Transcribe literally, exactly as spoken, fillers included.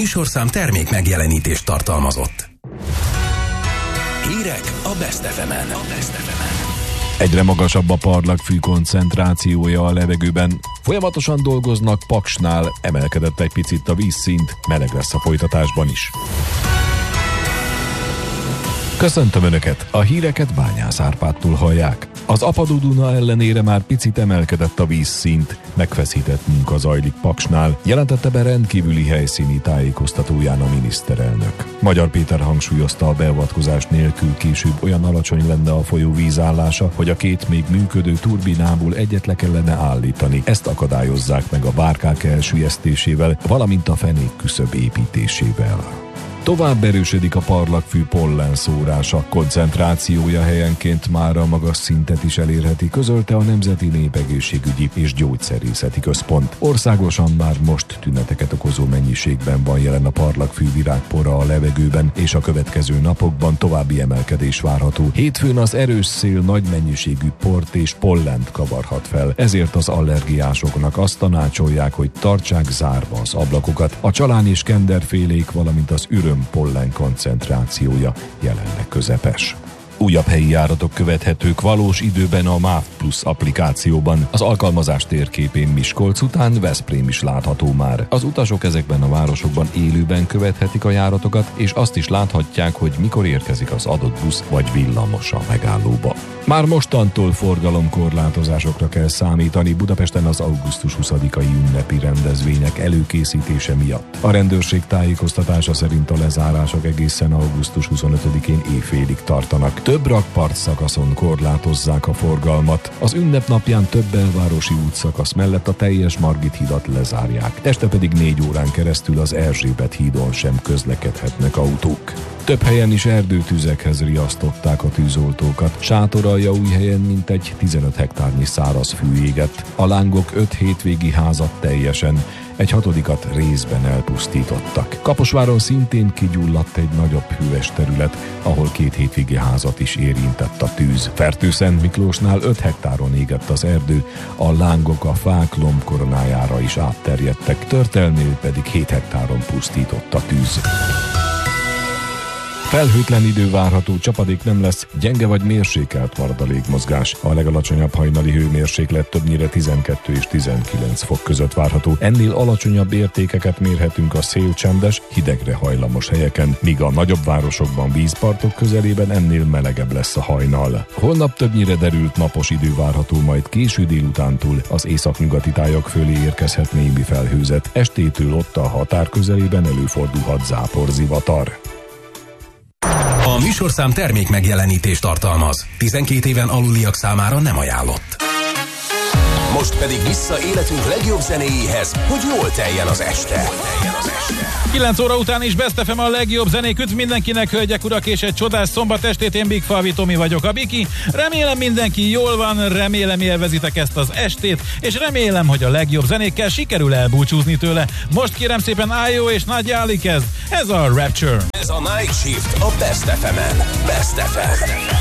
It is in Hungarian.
műsorszám termék megjelenítést tartalmazott. Hírek a Best ef emen. A Best ef emen. Egyre magasabb a parlagfű koncentrációja a levegőben. Folyamatosan dolgoznak Paksnál, emelkedett egy picit a vízszint, meleg lesz a folytatásban is. Köszöntöm Önöket! A híreket Bányász Árpádtól hallják. Az apadó Duna ellenére már picit emelkedett a vízszint, megfeszített munka zajlik Paksnál, jelentette be rendkívüli helyszíni tájékoztatóján a miniszterelnök. Magyar Péter hangsúlyozta, a beavatkozás nélkül később olyan alacsony lenne a folyó vízállása, hogy a két még működő turbinából egyet le kellene állítani. Ezt akadályozzák meg a bárkák elsüllyesztésével, valamint a fenék küszöb építésével. Tovább erősödik a parlagfű pollenszórása, koncentrációja helyenként már a magas szintet is elérheti, közölte a Nemzeti Népegészségügyi és Gyógyszerészeti Központ. Országosan már most tüneteket okozó mennyiségben van jelen a parlagfű virágpora a levegőben, és a következő napokban további emelkedés várható. Hétfőn az erős szél nagy mennyiségű port és pollent kavarhat fel, ezért az allergiásoknak azt tanácsolják, hogy tartsák zárva az ablakokat. A csalán és kenderfélék, valamint az üröm pollen koncentrációja jelenleg közepes. Újabb helyi járatok követhetők valós időben a MÁV Plus applikációban. Az alkalmazás térképén Miskolc után Veszprém is látható már. Az utasok ezekben a városokban élőben követhetik a járatokat, és azt is láthatják, hogy mikor érkezik az adott busz vagy villamos a megállóba. Már mostantól forgalomkorlátozásokra kell számítani Budapesten az augusztus huszadikai ünnepi rendezvények előkészítése miatt. A rendőrség tájékoztatása szerint a lezárások egészen augusztus huszonötödikén éjfélig tartanak. Több rakpart szakaszon korlátozzák a forgalmat. Az ünnep napján több belvárosi útszakasz mellett a teljes Margit hidat lezárják. Este pedig négy órán keresztül az Erzsébet hídon sem közlekedhetnek autók. Több helyen is erdőtüzekhez riasztották a tűzoltókat. Sátoraljaújhelyen mintegy tizenöt hektárnyi száraz fű égett. A lángok öt hétvégi házat teljesen, egy hatodikat részben elpusztítottak. Kaposváron szintén kigyulladt egy nagyobb hűves terület, ahol két hétvégi házat is érintett a tűz. Fertőszent Miklósnál öt hektáron égett az erdő, a lángok a fák lombkoronájára is átterjedtek, Törtelnél pedig hét hektáron pusztított a tűz. Felhőtlen idő várható, csapadék nem lesz, gyenge vagy mérsékelt marad a légmozgás. A legalacsonyabb hajnali hőmérséklet többnyire tizenkettő és tizenkilenc fok között várható. Ennél alacsonyabb értékeket mérhetünk a szélcsendes, hidegre hajlamos helyeken, míg a nagyobb városokban, vízpartok közelében ennél melegebb lesz a hajnal. Holnap többnyire derült napos idő várható, majd késő délutántól az északnyugati tájak fölé érkezhet némi felhőzet. Estétől ott a határ közelében előfordulhat záporzivatar. A műsorszám termék megjelenítést tartalmaz. tizenkét éven aluliak számára nem ajánlott. Most pedig vissza életünk legjobb zenéjéhez, hogy jól teljen az este. kilenc óra után is Best ef em a legjobb zenék üdv mindenkinek, hölgyek, urak, és egy csodás szombat estét. Én Big Falvi Tomi vagyok, a Biki. Remélem mindenki jól van, remélem élvezitek ezt az estét, és remélem, hogy a legjobb zenékkel sikerül elbúcsúzni tőle. Most kérem szépen Ájó és Nagy Ali kezd. Ez a Rapture. Ez a Night Shift a Best ef emen. Best ef em.